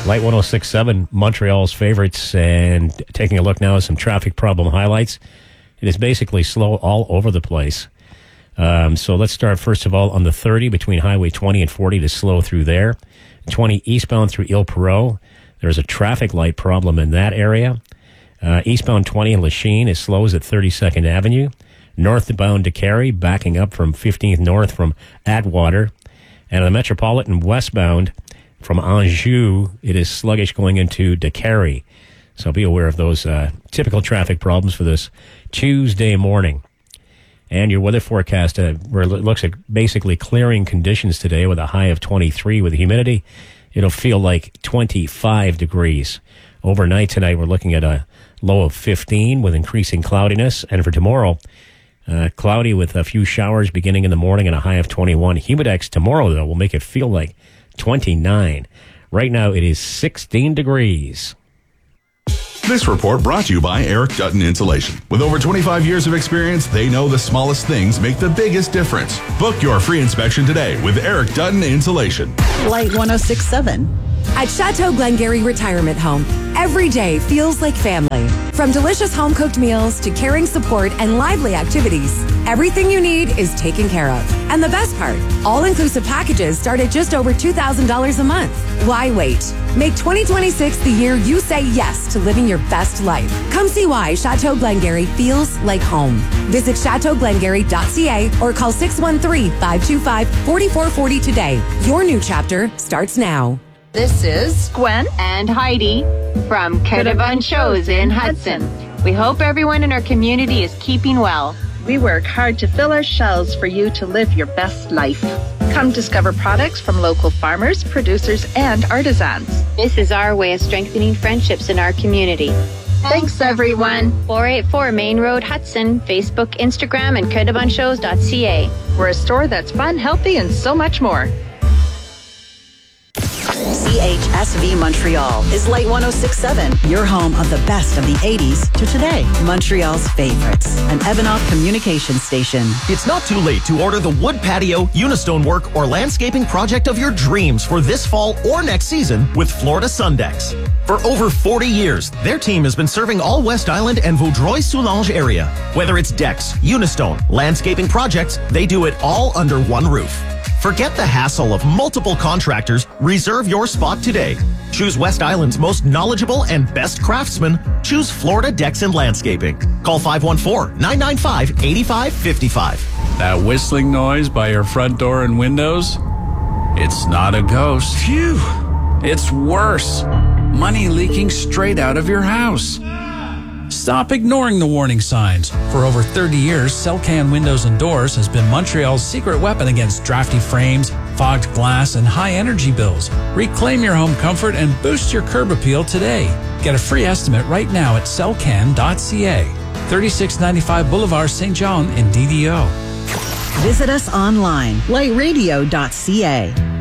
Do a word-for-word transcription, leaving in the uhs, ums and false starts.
Light one oh six point seven, Montreal's favorites, and taking a look now at some traffic problem highlights. It is basically slow all over the place. Um, so let's start first of all on the thirty between Highway twenty and forty to slow through there. twenty eastbound through Ile Perrot. There's a traffic light problem in that area. Uh, eastbound twenty in Lachine is slow as at thirty-second Avenue. Northbound to Carey, backing up from fifteenth North from Atwater. And on the Metropolitan westbound from Anjou, it is sluggish going into DeCarey. So be aware of those uh, typical traffic problems for this Tuesday morning. And your weather forecast, uh, where it looks like basically clearing conditions today with a high of twenty-three with humidity. It'll feel like twenty-five degrees. Overnight tonight, we're looking at a low of fifteen with increasing cloudiness. And for tomorrow, uh, cloudy with a few showers beginning in the morning and a high of twenty-one. Humidex tomorrow, though, will make it feel like twenty-nine. Right now, it is sixteen degrees. This report brought to you by Eric Dutton Insulation. With over twenty-five years of experience, they know the smallest things make the biggest difference. Book your free inspection today with Eric Dutton Insulation. Light one oh six point seven. At Chateau Glengarry Retirement Home, every day feels like family. From delicious home-cooked meals to caring support and lively activities, everything you need is taken care of. And the best part, all-inclusive packages start at just over two thousand dollars a month. Why wait? Make twenty twenty-six the year you say yes to living your best life. Come see why Chateau Glengarry feels like home. Visit chateau glengarry dot c a or call six one three, five two five, four four four zero today. Your new chapter starts now. This is Gwen and Heidi from Caravane Shows in Hudson. We hope everyone in our community is keeping well. We work hard to fill our shelves for you to live your best life. Come discover products from local farmers, producers, and artisans. This is our way of strengthening friendships in our community. Thanks, everyone. four eighty-four Main Road, Hudson, Facebook, Instagram, and caravane shows dot c a. We're a store that's fun, healthy, and so much more. C H S V Montreal is Light one oh six point seven, your home of the best of the eighties to today. Montreal's favorites, an Evanoff communication station. It's not too late to order the wood patio, Unistone work, or landscaping project of your dreams for this fall or next season with Florida Sundex. For over forty years, their team has been serving all West Island and Vaudreuil-Soulanges area. Whether it's decks, Unistone, landscaping projects, they do it all under one roof. Forget the hassle of multiple contractors. Reserve your spot today. Choose West Island's most knowledgeable and best craftsmen. Choose Florida Decks and Landscaping. Call five one four, nine nine five, eight five five five. That whistling noise by your front door and windows? It's not a ghost. Phew! It's worse. Money leaking straight out of your house. Stop ignoring the warning signs. For over thirty years, Celcan Windows and Doors has been Montreal's secret weapon against drafty frames, fogged glass, and high energy bills. Reclaim your home comfort and boost your curb appeal today. Get a free estimate right now at celcan dot c a. thirty-six ninety-five Boulevard Saint John in D D O. Visit us online, light radio dot c a.